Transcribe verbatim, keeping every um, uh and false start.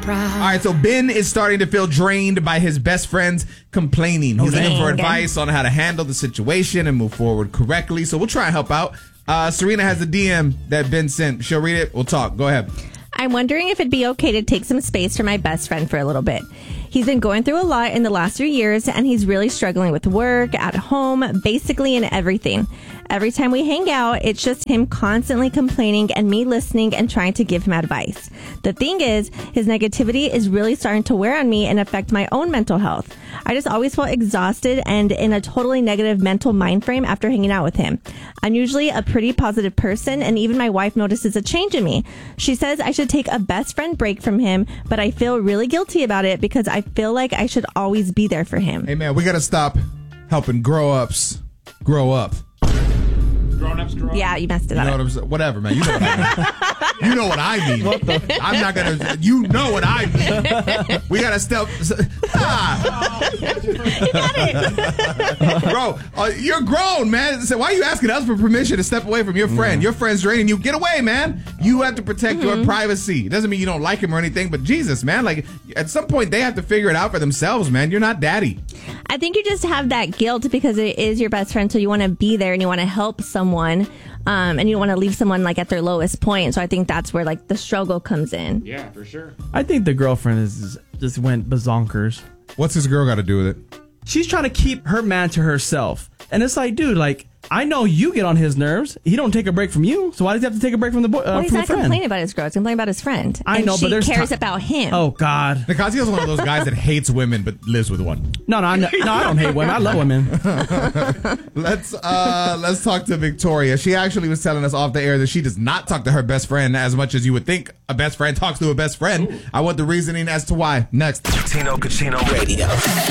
All right, so Ben is starting to feel drained by his best friends complaining. He's looking for advice on how to handle the situation and move forward correctly. So we'll try and help out. Uh, Serena has a D M that Ben sent. She'll read it. We'll talk. Go ahead. I'm wondering if it'd be okay to take some space from my best friend for a little bit. He's been going through a lot in the last three years, and he's really struggling with work, at home, basically in everything. Every time we hang out, it's just him constantly complaining and me listening and trying to give him advice. The thing is, his negativity is really starting to wear on me and affect my own mental health. I just always felt exhausted and in a totally negative mental mind frame after hanging out with him. I'm usually a pretty positive person, and even my wife notices a change in me. She says I should take a best friend break from him, but I feel really guilty about it because I feel like I should always be there for him. Hey, man, we got to stop helping grow-ups grow up. Grown-ups grow up? Yeah, you messed it You up. know what I'm saying? Whatever, man. You know what I mean. You know what I mean. What the? I'm not going to... You know what I mean. We got to step... Ah. You got it. Bro, uh, you're grown, man. So why are you asking us for permission to step away from your friend? Mm. Your friend's draining you. Get away, man. You have to protect mm-hmm. your privacy. It doesn't mean you don't like him or anything, but Jesus, man. Like, at some point, they have to figure it out for themselves, man. You're not daddy. I think you just have that guilt because it is your best friend, so you want to be there and you want to help someone, um, and you don't want to leave someone like at their lowest point. So I think that's where like the struggle comes in. Yeah, for sure. I think the girlfriend is just went bazonkers. What's this girl got to do with it? She's trying to keep her man to herself, and it's like, dude, like. I know you get on his nerves. He don't take a break from you, so why does he have to take a break from the boy? Uh, well, he's from not the friend? complaining about his girl. He's complaining about his friend. I and know, she but there's cares t- about him. Oh God, Nicasia's one of those guys that hates women but lives with one. No, no, I, no, I don't hate women. I love women. let's uh, let's talk to Victoria. She actually was telling us off the air that she does not talk to her best friend as much as you would think a best friend talks to a best friend. Ooh. I want the reasoning as to why. Next, Tino Cucino Radio.